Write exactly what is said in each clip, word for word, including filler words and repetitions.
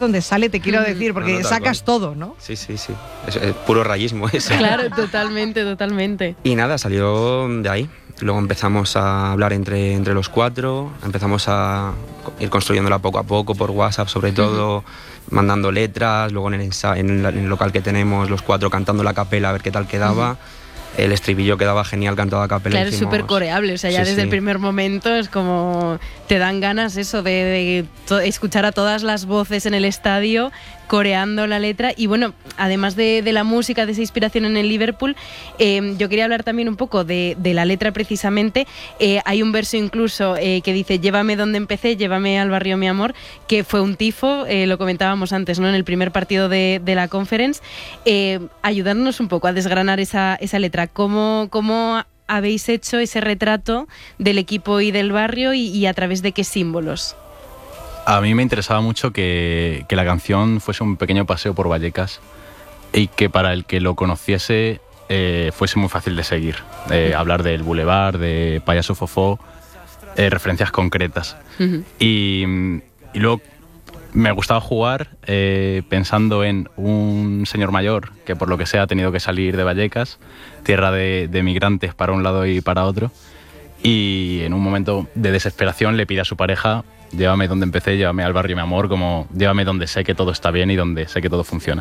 donde sale, te quiero decir, porque no, no, sacas cual. todo, ¿no? Sí, sí, sí. Es, es puro rayismo eso. Claro, totalmente, totalmente. Y nada, salió de ahí. Luego empezamos a hablar entre, entre los cuatro, empezamos a ir construyéndola poco a poco por WhatsApp, sobre todo, uh-huh. mandando letras, luego en el, ensa- en, el, en el local que tenemos, los cuatro cantando la capela a ver qué tal quedaba. Uh-huh. El estribillo quedaba genial cantado a capela. Claro, es súper coreable, o sea, ya sí, desde sí. el primer momento es como te dan ganas eso de, de to- escuchar a todas las voces en el estadio coreando la letra. Y bueno, además de, de la música, de esa inspiración en el Liverpool, eh, yo quería hablar también un poco de, de la letra precisamente. Eh, hay un verso incluso eh, que dice: llévame donde empecé, llévame al barrio mi amor, que fue un tifo, eh, lo comentábamos antes, ¿no?, en el primer partido de, de la Conference. Eh, ayudarnos un poco a desgranar esa, esa letra. ¿Cómo, cómo habéis hecho ese retrato del equipo y del barrio y, y a través de qué símbolos? A mí me interesaba mucho que, que la canción fuese un pequeño paseo por Vallecas y que para el que lo conociese eh, fuese muy fácil de seguir. Eh, uh-huh. Hablar del Boulevard, de Payaso Fofó, eh, referencias concretas. Uh-huh. Y, y luego me gustaba jugar eh, pensando en un señor mayor que por lo que sea ha tenido que salir de Vallecas, tierra de, de migrantes para un lado y para otro, y en un momento de desesperación le pide a su pareja: llévame donde empecé, llévame al barrio mi amor, como llévame donde sé que todo está bien y donde sé que todo funciona.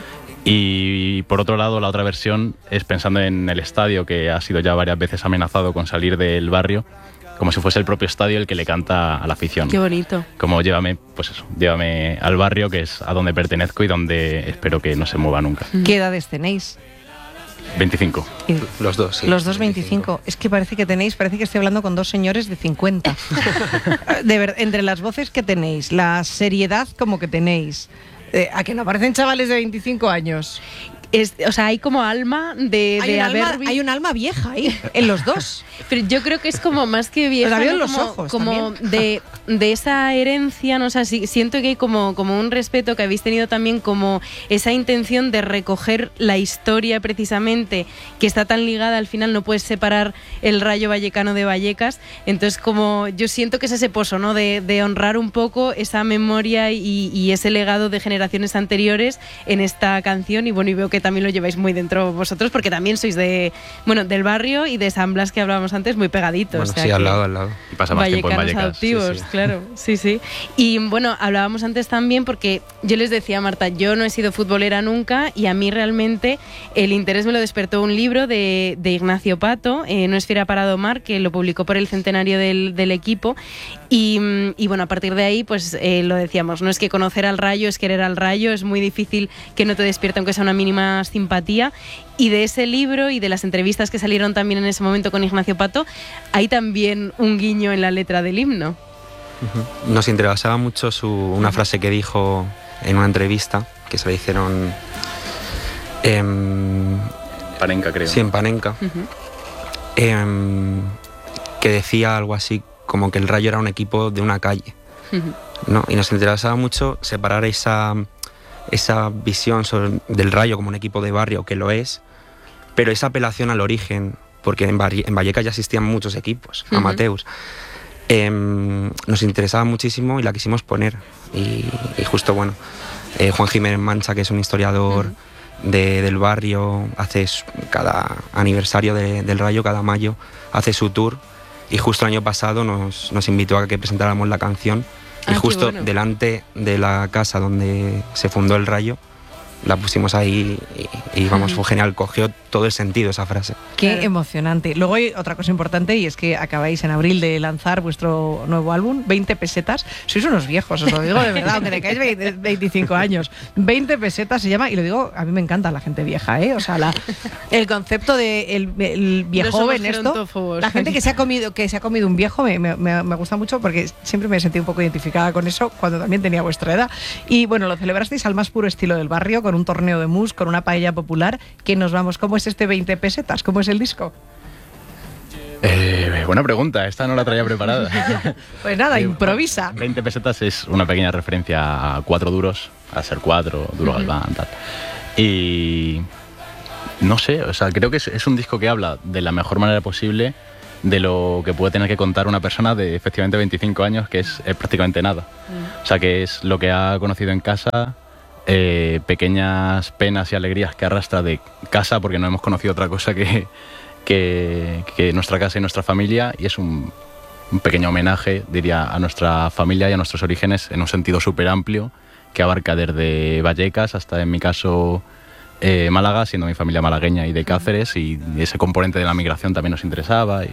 Y por otro lado, la otra versión es pensando en el estadio, que ha sido ya varias veces amenazado con salir del barrio, como si fuese el propio estadio el que le canta a la afición. Qué bonito. Como llévame, pues eso, llévame al barrio, que es a donde pertenezco y donde espero que no se mueva nunca. ¿Qué edades tenéis? veinticinco. Los dos, sí. Los dos veinticinco. Es que parece que tenéis, parece que estoy hablando con dos señores de cincuenta. De ver, entre las voces que tenéis, la seriedad como que tenéis, eh, ¿a que no parecen chavales de veinticinco años? Es, o sea, hay como alma de, hay, de un haber... alma, hay un alma vieja ahí, en los dos. Pero yo creo que es como más que vieja, ¿no? en los como, ojos como de, de esa herencia, ¿no? O sea, sí, siento que hay como, como un respeto que habéis tenido también, como esa intención de recoger la historia precisamente, que está tan ligada, al final no puedes separar el Rayo Vallecano de Vallecas. Entonces, como yo siento que es ese pozo, ¿no?, de, de honrar un poco esa memoria y, y ese legado de generaciones anteriores en esta canción. Y bueno, y veo que también lo lleváis muy dentro vosotros, porque también sois de, bueno, del barrio y de San Blas, que hablábamos antes, muy pegaditos. Bueno, o sea, sí, al lado, al lado. Y pasa más tiempo en Vallecas. Adoptivos, sí, sí. Claro, sí, sí. Y bueno, hablábamos antes también, porque yo les decía, Marta, yo no he sido futbolera nunca y a mí realmente el interés me lo despertó un libro de, de Ignacio Pato, eh, No es fiera para domar, que lo publicó por el centenario del, del equipo. Y, y bueno, a partir de ahí, pues eh, lo decíamos, no es que conocer al Rayo es querer al Rayo, es muy difícil que no te despierte aunque sea una mínima simpatía. Y de ese libro y de las entrevistas que salieron también en ese momento con Ignacio Pato, hay también un guiño en la letra del himno. Uh-huh. Nos interesaba mucho su, una uh-huh. frase que dijo en una entrevista, que se la hicieron en Panenka, creo. Sí, en Panenka, uh-huh. eh, que decía algo así como que el Rayo era un equipo de una calle, uh-huh. ¿no? Y nos interesaba mucho separar esa, esa visión sobre, del Rayo como un equipo de barrio, que lo es, pero esa apelación al origen, porque en, Valle, en Vallecas ya existían muchos equipos, uh-huh. amateurs. Eh, nos interesaba muchísimo y la quisimos poner. Y, y justo, bueno, eh, Juan Jiménez Mancha, que es un historiador uh-huh. de, del barrio, hace su, cada aniversario de, del Rayo, cada mayo, hace su tour. Y justo el año pasado nos, nos invitó a que presentáramos la canción. Ah, y justo bueno. delante de la casa donde se fundó el Rayo, la pusimos ahí y, y vamos, fue genial, cogió todo el sentido esa frase. Qué claro. emocionante. Luego hay otra cosa importante, y es que acabáis en abril de lanzar vuestro nuevo álbum, veinte pesetas. Sois unos viejos, os lo digo de verdad, aunque tengáis veinticinco años. veinte pesetas se llama, y lo digo, a mí me encanta la gente vieja, ¿eh? O sea, la, el concepto de el, el viejo joven, esto, la gente que se ha comido que se ha comido un viejo me, me, me gusta mucho, porque siempre me he sentido un poco identificada con eso cuando también tenía vuestra edad. Y bueno, lo celebrasteis al más puro estilo del barrio, con un torneo de mus, con una paella popular. Que nos vamos, ¿cómo es este veinte pesetas? ¿Cómo es el disco? Eh, buena pregunta, esta no la traía preparada. Pues nada, eh, improvisa. veinte pesetas es una pequeña referencia a cuatro duros, a ser cuatro, duro Galván, tal. Y no sé, o sea, creo que es, es un disco que habla de la mejor manera posible de lo que puede tener que contar una persona de efectivamente veinticinco años, que es, es prácticamente nada. Mm. O sea, que es lo que ha conocido en casa, eh, pequeñas penas y alegrías que arrastra de casa, porque no hemos conocido otra cosa que, que, que nuestra casa y nuestra familia, y es un, un pequeño homenaje, diría, a nuestra familia y a nuestros orígenes en un sentido súper amplio, que abarca desde Vallecas hasta, en mi caso, Eh, Málaga, siendo mi familia malagueña y de Cáceres, y ese componente de la migración también nos interesaba. Y,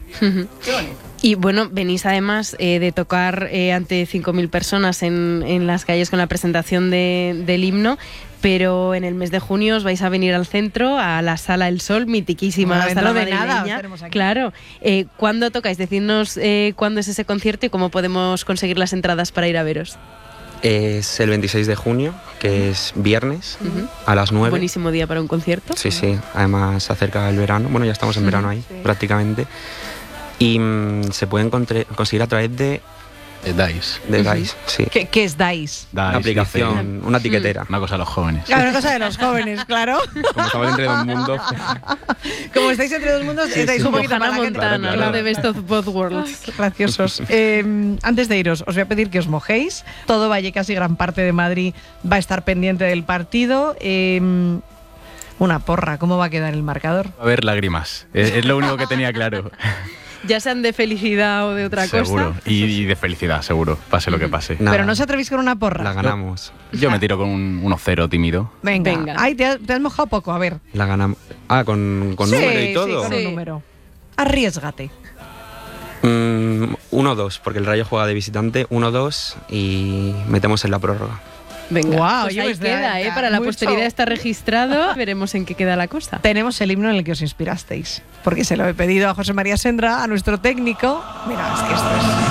y bueno, venís además eh, de tocar eh, ante cinco mil personas en, en las calles con la presentación de, del himno, pero en el mes de junio os vais a venir al centro, a la Sala El Sol, mitiquísima bueno, sala de nada, madrileña. Claro. Eh, ¿Cuándo tocáis? Decidnos eh, cuándo es ese concierto y cómo podemos conseguir las entradas para ir a veros. Es el veintiséis de junio, que es viernes, uh-huh. a las nueve. Buenísimo día para un concierto. Sí, sí. Además se acerca el verano. Bueno, ya estamos en verano ahí, sí. prácticamente. Y mmm, se pueden conseguir a través de... De Dice. De uh-huh. Dice, sí. ¿Qué, qué es Dice? Dice? Una aplicación, una etiquetera. Una cosa de los jóvenes. Claro, una cosa de los jóvenes, claro. Como estamos entre dos mundos. Como estáis entre dos mundos, sí, estáis sí, un poquito Hannah Montana, claro, claro. ¿no? De Best of Both Worlds. Ay, graciosos. Eh, antes de iros, os voy a pedir que os mojéis. Todo Vallecas y gran parte de Madrid va a estar pendiente del partido. Eh, una porra, ¿cómo va a quedar el marcador? Va a haber lágrimas. Es, es lo único que tenía claro. Ya sean de felicidad o de otra seguro. cosa. Seguro, y, y de felicidad, seguro, pase lo que pase. Nada. Pero no se atrevéis con una porra. La ganamos. Yo me tiro con un uno cero tímido. Venga. Venga. Ay, te has, te has mojado poco, a ver. La ganamos. Ah, con, con sí, número y todo. Sí, con sí. un número. Arriésgate. Mm, uno dos, porque el Rayo juega de visitante. uno dos y metemos en la prórroga. Venga, Guau, pues yo ahí pues queda, de- ¿eh? Para la mucho. posteridad está registrado. Veremos en qué queda la cosa. Tenemos el himno en el que os inspirasteis. Porque se lo he pedido a José María Sendra, a nuestro técnico. Mira, es que esto es...